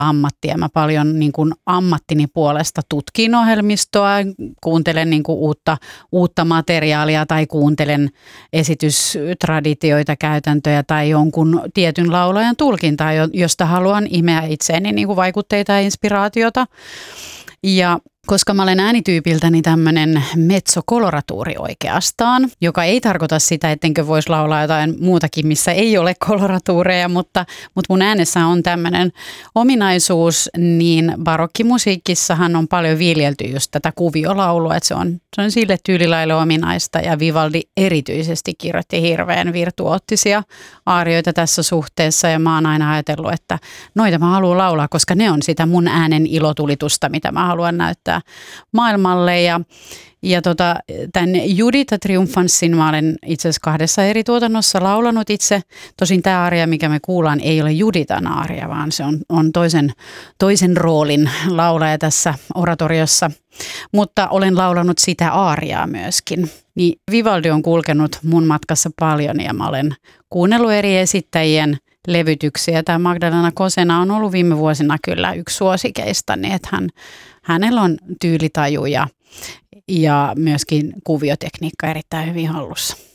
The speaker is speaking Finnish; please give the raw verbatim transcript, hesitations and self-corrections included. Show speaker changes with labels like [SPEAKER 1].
[SPEAKER 1] ammattia. Mä paljon niin kuin ammattini puolesta tutkin ohjelmistoa, kuuntelen niin kuin uutta, uutta materiaalia tai kuuntelen esitystraditioita, käytäntöjä tai jonkun tietyn laulajan tulkintaa, josta haluan imeä itseeni niin kuin vaikutteita ja inspiraatiota. Ja koska mä olen äänityypiltäni tämmöinen mezzokoloratuuri oikeastaan, joka ei tarkoita sitä, ettenkö voisi laulaa jotain muutakin, missä ei ole koloratuureja, mutta, mutta mun äänessä on tämmöinen ominaisuus, niin barokkimusiikissahan on paljon viljelty just tätä kuviolaulua, että se on, se on sille tyylilaille ominaista ja Vivaldi erityisesti kirjoitti hirveän virtuoottisia aarioita tässä suhteessa ja mä oon aina ajatellut, että noita mä haluan laulaa, koska ne on sitä mun äänen ilotulitusta, mitä mä haluan näyttää maailmalle ja, ja tota, tämän Judita Triumphanssin mä olen itse asiassa kahdessa eri tuotannossa laulanut itse. Tosin tämä aaria, mikä me kuullaan, ei ole Juditan aaria, vaan se on, on toisen, toisen roolin laulaja tässä oratoriossa. Mutta olen laulanut sitä aariaa myöskin. Niin Vivaldi on kulkenut mun matkassa paljon ja mä olen kuunnellut eri esittäjien levytyksiä. Tämä Magdalena Kosená on ollut viime vuosina kyllä yksi suosikeista, niin että hän, hänellä on tyylitaju ja, ja myöskin kuviotekniikka erittäin hyvin hallussa.